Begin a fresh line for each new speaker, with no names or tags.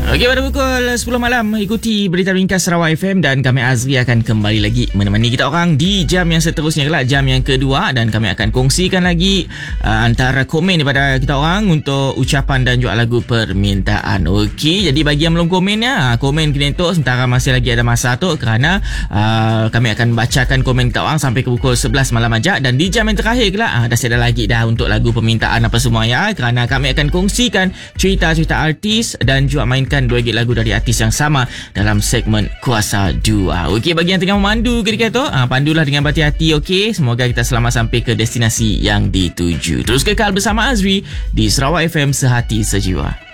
Okey, pada pukul 10 malam ikuti Berita Ringkas Sarawak FM dan kami Azri akan kembali lagi menemani kita orang di jam yang seterusnya kelak, jam yang kedua, dan kami akan kongsikan lagi antara komen daripada kita orang untuk ucapan dan juga lagu permintaan. Okey, jadi bagi yang belum komen ya, komen kena tu sementara masih lagi ada masa tu, kerana kami akan bacakan komen kita orang sampai ke pukul 11 malam aja, dan di jam yang terakhir kelak dah ada lagi dah untuk lagu permintaan apa semua ya, kerana kami akan kongsikan cerita-cerita artis dan juga mainkan 2 gig lagu dari artis yang sama dalam segmen Kuasa 2. Okey, bagi yang tengah memandu ketika tu, pandulah dengan berhati-hati. Okey, semoga kita selamat sampai ke destinasi yang dituju. Terus kekal bersama Azri di Sarawak FM Sehati Sejiwa.